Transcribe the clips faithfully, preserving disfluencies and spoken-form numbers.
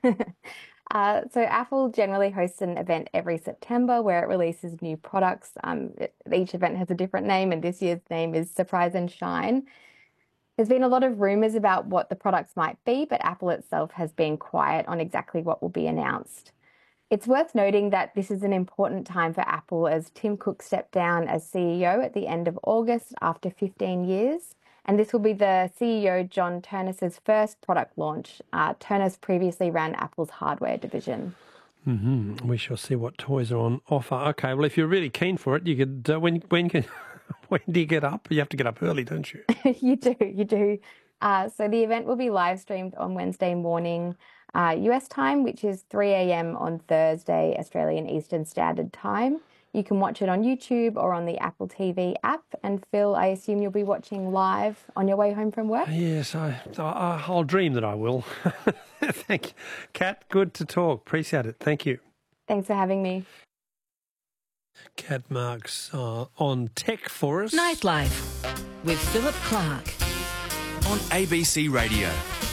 Uh, so Apple generally hosts an event every September where it releases new products. Um, it- each event has a different name, and this year's name is Surprise and Shine. There's been a lot of rumors about what the products might be, but Apple itself has been quiet on exactly what will be announced. It's worth noting that this is an important time for Apple as Tim Cook stepped down as C E O at the end of August after fifteen years. And this will be the C E O, John Ternus's first product launch. Uh, Ternus previously ran Apple's hardware division. Mm-hmm. We shall see what toys are on offer. Okay, well, if you're really keen for it, you could, uh, when, when, can, when do you get up? You have to get up early, don't you? You do, you do. Uh, so the event will be live streamed on Wednesday morning uh, U S time, which is three a m on Thursday, Australian Eastern Standard Time. You can watch it on YouTube or on the Apple T V app. And Phil, I assume you'll be watching live on your way home from work? Yes, I, I, I'll dream that I will. Thank you. Kat, good to talk. Appreciate it. Thank you. Thanks for having me. Kat Marks uh, on tech for us. Nightlife with Philip Clark on A B C Radio.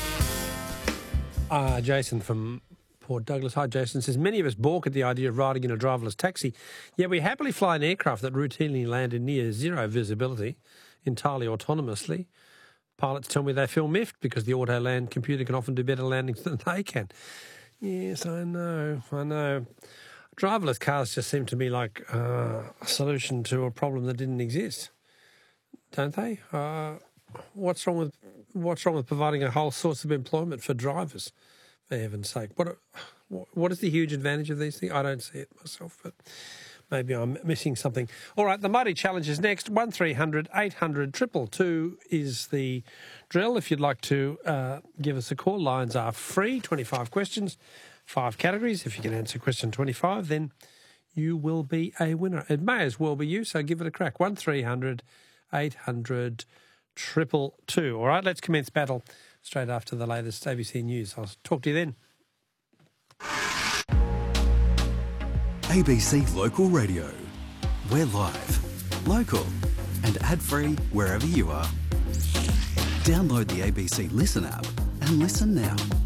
Uh, Jason from Port Douglas. Hi, Jason. Says, many of us balk at the idea of riding in a driverless taxi, yet we happily fly an aircraft that routinely land in near zero visibility, entirely autonomously. Pilots tell me they feel miffed because the auto-land computer can often do better landings than they can. Yes, I know, I know. Driverless cars just seem to me like uh, a solution to a problem that didn't exist, don't they? Uh, what's wrong with what's wrong with providing a whole source of employment for drivers? For heaven's sake, what what is the huge advantage of these things? I don't see it myself, but maybe I'm missing something. All right, the Mighty Challenge is next. one three hundred eight hundred two two two is the drill. If you'd like to uh, give us a call, lines are free. twenty-five questions, five categories. If you can answer question twenty-five, then you will be a winner. It may as well be you, so give it a crack. one three hundred eight hundred two two two. All right, let's commence battle straight after the latest A B C News. I'll talk to you then. A B C Local Radio. We're live, local and ad-free wherever you are. Download the A B C Listen app and listen now.